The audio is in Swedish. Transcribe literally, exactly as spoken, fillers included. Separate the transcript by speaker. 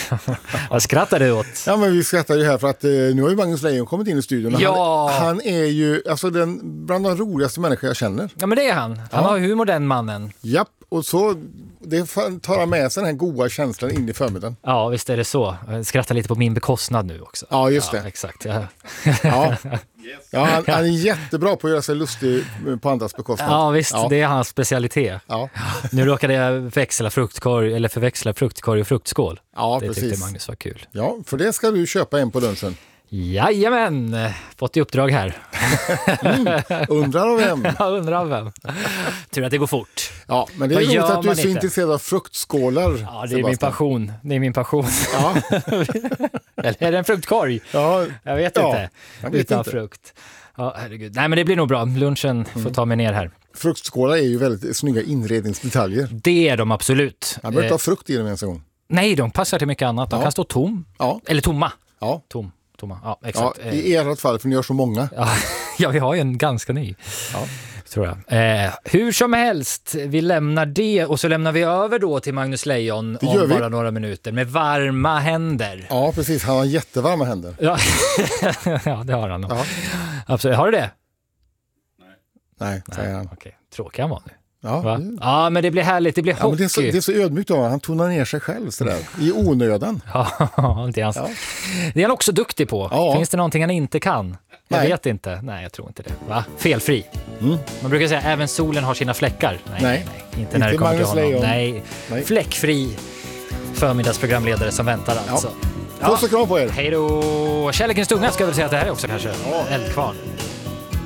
Speaker 1: Vad skrattar du åt?
Speaker 2: Ja, men vi skrattar ju här för att eh, nu har ju Magnus Lejon kommit in i studion.
Speaker 1: Ja.
Speaker 2: Han, han är ju alltså den, bland de roligaste människor jag känner.
Speaker 1: Ja, men det är han. Han
Speaker 2: Ja.
Speaker 1: har humor, den mannen.
Speaker 2: Japp, och så det tar han med sig den här goda känslan in i förmiddagen.
Speaker 1: Ja, visst är det så. Jag skrattar lite på min bekostnad nu också.
Speaker 2: Ja, just det.
Speaker 1: Ja, exakt. Ja.
Speaker 2: Ja. Ja, han, han är jättebra på att göra sig lustig på andras bekostnad.
Speaker 1: Ja, visst.
Speaker 2: Ja.
Speaker 1: Det är hans specialitet.
Speaker 2: Ja.
Speaker 1: Nu råkade jag växla fruktkorg, eller förväxla fruktkorg och fruktskål.
Speaker 2: Ja,
Speaker 1: det
Speaker 2: precis.
Speaker 1: tyckte Magnus var kul.
Speaker 2: Ja, för det ska du köpa en på lunchen.
Speaker 1: Jajamän, fått i uppdrag här.
Speaker 2: Mm. Undrar av vem?
Speaker 1: Jag undrar av vem. Tur att det går fort.
Speaker 2: Ja, men det är
Speaker 1: Vad
Speaker 2: roligt
Speaker 1: gör
Speaker 2: att du är
Speaker 1: man
Speaker 2: så
Speaker 1: inte?
Speaker 2: intresserad av fruktskålar.
Speaker 1: Ja, det är
Speaker 2: Sebastian.
Speaker 1: min passion. Det är min passion.
Speaker 2: Ja,
Speaker 1: Eller är det en fruktkorg?
Speaker 2: ja,
Speaker 1: Jag vet
Speaker 2: Ja,
Speaker 1: inte.
Speaker 2: jag vet
Speaker 1: Utan
Speaker 2: inte.
Speaker 1: frukt. Ja, herregud. Nej, men det blir nog bra. Lunchen får ta mig ner här.
Speaker 2: fruktskålar är ju väldigt snygga inredningsdetaljer.
Speaker 1: Det är de absolut.
Speaker 2: Jag behöver inte
Speaker 1: Eh,
Speaker 2: ha frukt i dem ens en gång.
Speaker 1: nej, de passar till mycket annat. De
Speaker 2: Ja.
Speaker 1: kan stå tom.
Speaker 2: Ja,
Speaker 1: Eller tomma.
Speaker 2: ja.
Speaker 1: Tom. Tomma. Ja,
Speaker 2: Ja,
Speaker 1: exakt. Eh,
Speaker 2: i ert fall, för ni gör så många.
Speaker 1: Ja, ja, vi har ju en ganska ny,
Speaker 2: Ja.
Speaker 1: tror jag. Eh, hur som helst, vi lämnar det och så lämnar vi över då till Magnus Lejon
Speaker 2: Det gör
Speaker 1: om
Speaker 2: vi.
Speaker 1: bara några minuter med varma händer.
Speaker 2: Ja, precis. Han har jättevarma händer.
Speaker 1: Ja, ja det har han nog.
Speaker 2: Ja.
Speaker 1: Absolut. Har du det?
Speaker 2: Nej, säger han.
Speaker 1: Okej, tråkig han var nu.
Speaker 2: Ja,
Speaker 1: Va?
Speaker 2: det-
Speaker 1: Ja, men det blir härligt. Det blir
Speaker 2: ja, men
Speaker 1: hockey.
Speaker 2: det, är så, det är så ödmjukt av honom. Han tonar ner sig själv sådär, i onödan.
Speaker 1: Ja, det är, hans.
Speaker 2: Ja.
Speaker 1: det är han också duktig på.
Speaker 2: Ja.
Speaker 1: Finns det någonting han inte kan? Jag
Speaker 2: Nej.
Speaker 1: vet inte. Nej, jag tror inte det. Va? Felfri.
Speaker 2: Mm.
Speaker 1: Man brukar säga även solen har sina fläckar. Nej,
Speaker 2: Nej.
Speaker 1: nej. Inte när
Speaker 2: Inte
Speaker 1: det kommer
Speaker 2: Magnus
Speaker 1: till honom.
Speaker 2: Lejon.
Speaker 1: Nej.
Speaker 2: Nej.
Speaker 1: Fläckfri förmiddagsprogramledare som väntar alltså.
Speaker 2: Puss och kram på er.
Speaker 1: Hej då! Kärlekens tunga ska jag väl säga att det här är också kanske.
Speaker 2: Ja.
Speaker 1: Eldkvarn.